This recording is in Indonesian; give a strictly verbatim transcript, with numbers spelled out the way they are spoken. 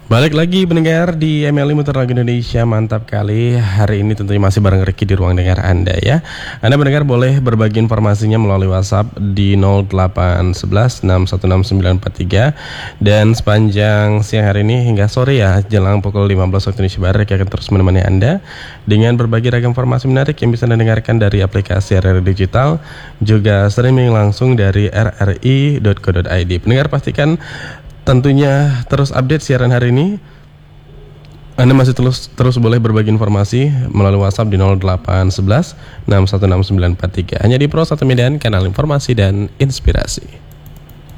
Balik lagi pendengar di M L I Muter Lagu Indonesia, mantap kali. Hari ini tentunya masih bareng Ricky di ruang dengar Anda ya. Anda pendengar boleh berbagi informasinya melalui WhatsApp di nol delapan satu satu enam satu enam sembilan empat tiga. Dan sepanjang siang hari ini hingga sore ya, jelang pukul lima belas waktu Indonesia Barat, Ricky akan terus menemani Anda dengan berbagi ragam informasi menarik yang bisa Anda dengarkan dari aplikasi R R I Digital, juga streaming langsung dari r r i dot co dot i d. Pendengar pastikan tentunya terus update siaran hari ini. Anda masih terus terus boleh berbagi informasi melalui WhatsApp di nol delapan satu satu enam satu enam sembilan empat tiga. Hanya di Pro satu Medan, kanal informasi dan inspirasi.